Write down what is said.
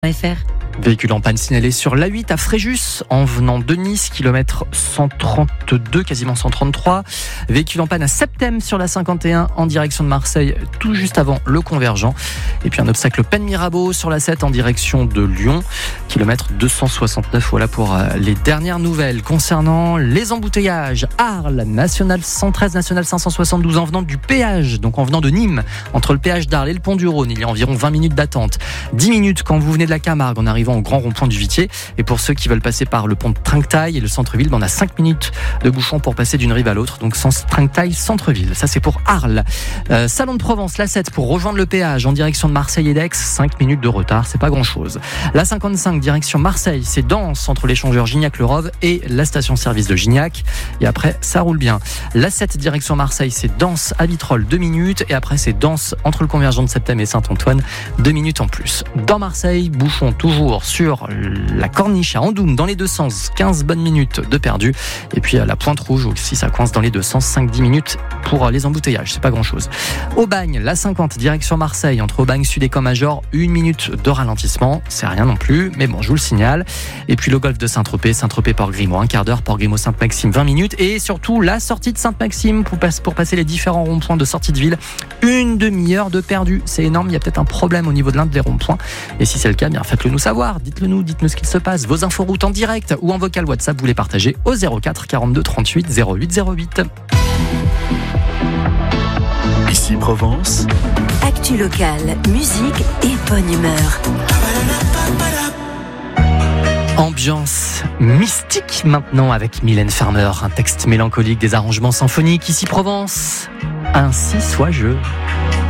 FR. Véhicule en panne signalé sur l'A8 à Fréjus en venant de Nice, kilomètre 132, quasiment 133. Véhicule en panne à Septem sur la 51 en direction de Marseille, tout juste avant le convergent. Et puis un obstacle Pen Mirabeau sur la 7 en direction de Lyon, kilomètre 269. Voilà pour les dernières nouvelles concernant les embouteillages. Arles, national 113, national 572 en venant du péage, donc en venant de Nîmes, entre le péage d'Arles et le pont du Rhône, il y a environ 20 minutes d'attente. 10 minutes quand vous venez de la Camargue en arrivant au grand rond-point du Vitier. Et pour ceux qui veulent passer par le pont de Trinquetail et le centre-ville, on a 5 minutes de bouchon pour passer d'une rive à l'autre. Donc sens Trinquetail, centre-ville. Ça, c'est pour Arles. Salon de Provence, la 7 pour rejoindre le péage en direction de Marseille et d'Aix. 5 minutes de retard, c'est pas grand-chose. La 55, direction Marseille, c'est dense entre l'échangeur Gignac-le-Rove et la station-service de Gignac. Et après, ça roule bien. La 7, direction Marseille, c'est dense à Vitrolles, 2 minutes. Et après, c'est dense entre le convergent de Septem et Saint-Antoine, 2 minutes en plus. Dans Marseille, bouchon toujours sur la Corniche à Andoun dans les deux sens, 15 bonnes minutes de perdu. Et puis à la Pointe Rouge aussi, ça coince dans les deux sens, 5-10 minutes pour les embouteillages, c'est pas grand chose. Aubagne, la 50 direction Marseille, entre Aubagne Sud et Camp-Major, 1 minute de ralentissement, c'est rien non plus, mais bon, je vous le signale. Et puis le golfe de Saint-Tropez, Port-Grimaud, un quart d'heure, Port-Grimaud Sainte-Maxime, 20 minutes. Et surtout la sortie de Sainte-Maxime pour passer les différents ronds-points de sortie de ville, 1 demi-heure de perdu, c'est énorme. Il y a peut-être un problème au niveau de l'un des ronds-points, et si c'est le cas, bien faites-le nous savoir. Dites-le nous ce qu'il se passe, vos inforoutes en direct ou en vocal WhatsApp, vous les partagez au 04 42 38 08 08. Ici Provence. Actu locale, musique et bonne humeur. Ambiance mystique maintenant avec Mylène Farmer, un texte mélancolique, des arrangements symphoniques. Ici Provence, ainsi soit-je.